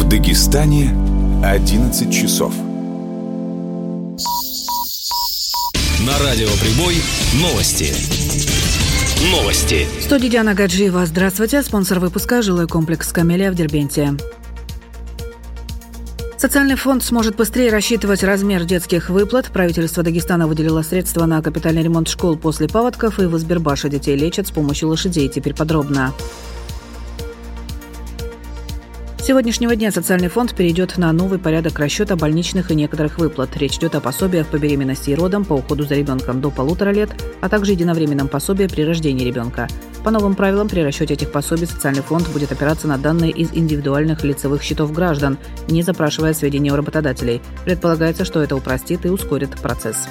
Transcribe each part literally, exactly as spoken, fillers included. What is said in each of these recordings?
В Дагестане одиннадцать часов. На радио Прибой новости. Новости. В студии Диана Гаджиева. Здравствуйте. Спонсор выпуска — жилой комплекс «Камелия» в Дербенте. Социальный фонд сможет быстрее рассчитывать размер детских выплат. Правительство Дагестана выделило средства на капитальный ремонт школ после паводков, и в Избербаше детей лечат с помощью лошадей. Теперь подробно. С сегодняшнего дня социальный фонд перейдет на новый порядок расчета больничных и некоторых выплат. Речь идет о пособиях по беременности и родам, по уходу за ребенком до полутора лет, а также единовременном пособии при рождении ребенка. По новым правилам, при расчете этих пособий социальный фонд будет опираться на данные из индивидуальных лицевых счетов граждан, не запрашивая сведения у работодателей. Предполагается, что это упростит и ускорит процесс.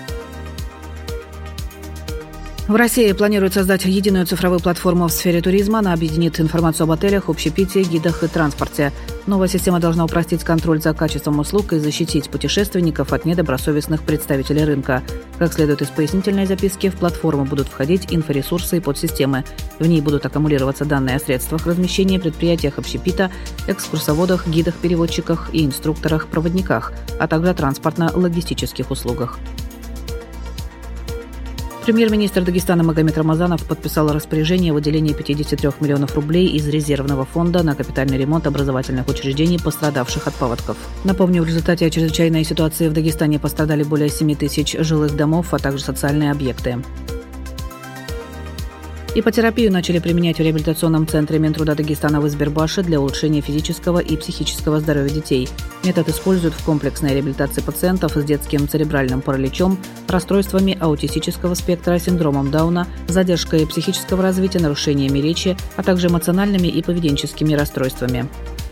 В России планируют создать единую цифровую платформу в сфере туризма. Она объединит информацию об отелях, общепитии, гидах и транспорте. Новая система должна упростить контроль за качеством услуг и защитить путешественников от недобросовестных представителей рынка. Как следует из пояснительной записки, в платформу будут входить инфоресурсы и подсистемы. В ней будут аккумулироваться данные о средствах размещения, предприятиях общепита, экскурсоводах, гидах, переводчиках и инструкторах-проводниках, а также о транспортно-логистических услугах. Премьер-министр Дагестана Магомед Рамазанов подписал распоряжение о выделении пятьдесят три миллионов рублей из резервного фонда на капитальный ремонт образовательных учреждений, пострадавших от паводков. Напомню, в результате чрезвычайной ситуации в Дагестане пострадали более семи тысяч жилых домов, а также социальные объекты. Ипотерапию начали применять в реабилитационном центре Минтруда Дагестана в Избербаше для улучшения физического и психического здоровья детей. Метод используют в комплексной реабилитации пациентов с детским церебральным параличом, расстройствами аутистического спектра, синдромом Дауна, задержкой психического развития, нарушениями речи, а также эмоциональными и поведенческими расстройствами.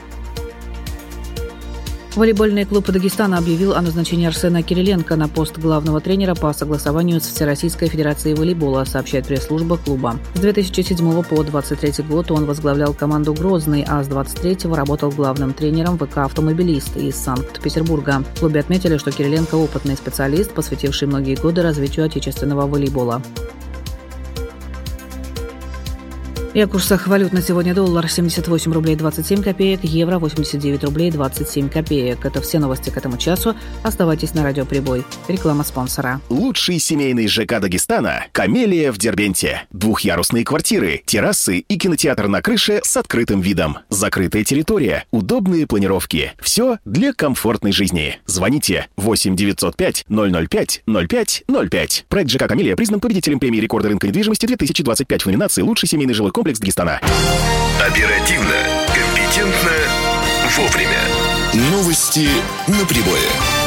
Волейбольный клуб Дагестана объявил о назначении Арсена Кириленко на пост главного тренера по согласованию с Всероссийской Федерацией волейбола, сообщает пресс-служба клуба. С две тысячи седьмого по двадцать третий год он возглавлял команду «Грозный», а с двадцать третьего работал главным тренером вэ ка «Автомобилист» из Санкт-Петербурга. В клубе отметили, что Кириленко – опытный специалист, посвятивший многие годы развитию отечественного волейбола. И о курсах валют на сегодня: доллар семьдесят восемь рублей двадцать семь копеек, евро восемьдесят девять рублей двадцать семь копеек. Это все новости к этому часу. Оставайтесь на радио Прибой. Реклама спонсора. Лучший семейный ЖК Дагестана – «Камелия» в Дербенте. Двухъярусные квартиры, террасы и кинотеатр на крыше с открытым видом. Закрытая территория, удобные планировки. Все для комфортной жизни. Звоните восемь девятьсот пять ноль ноль пять ноль пять ноль пять. Проект ЖК «Камелия» признан победителем премии рекорда рынка недвижимости две тысячи двадцать пять в номинации «Лучший семейный жилой комплекс Дагестана». Оперативно, компетентно, вовремя. Новости на Прибое.